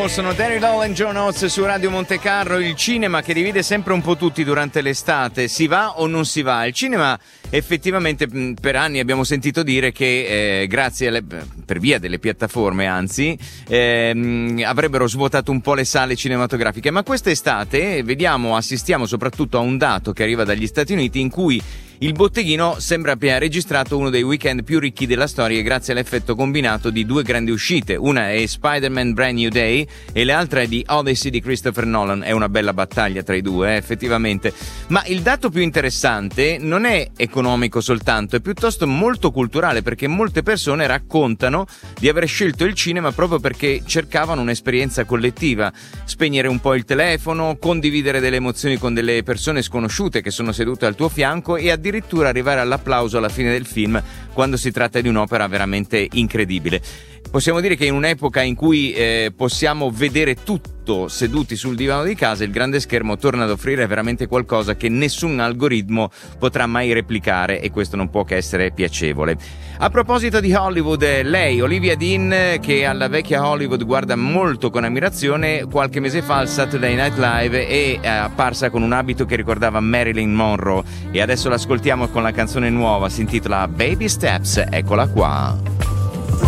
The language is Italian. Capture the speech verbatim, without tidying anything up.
sono Terry Lowell e John Oates su Radio Montecarlo. Il cinema che divide sempre un po' tutti durante l'estate, si va o non si va? Il cinema effettivamente per anni abbiamo sentito dire che eh, grazie alle, per via delle piattaforme anzi ehm, avrebbero svuotato un po' le sale cinematografiche, ma quest'estate vediamo, assistiamo soprattutto a un dato che arriva dagli Stati Uniti in cui il botteghino sembra abbia registrato uno dei weekend più ricchi della storia grazie all'effetto combinato di due grandi uscite. Una è Spider-Man Brand New Day e l'altra è di Odyssey di Christopher Nolan. È una bella battaglia tra i due, eh, effettivamente. Ma il dato più interessante non è economico soltanto, è piuttosto molto culturale, perché molte persone raccontano di aver scelto il cinema proprio perché cercavano un'esperienza collettiva, spegnere un po' il telefono, condividere delle emozioni con delle persone sconosciute che sono sedute al tuo fianco e addirittura addirittura arrivare all'applauso alla fine del film quando si tratta di un'opera veramente incredibile. Possiamo dire che in un'epoca in cui eh, possiamo vedere tutto seduti sul divano di casa, il grande schermo torna ad offrire veramente qualcosa che nessun algoritmo potrà mai replicare, e questo non può che essere piacevole. A proposito di Hollywood, lei, Olivia Dean, che alla vecchia Hollywood guarda molto con ammirazione, qualche mese fa al Saturday Night Live è apparsa con un abito che ricordava Marilyn Monroe, e adesso l'ascoltiamo con la canzone nuova, si intitola Baby Steps, eccola qua.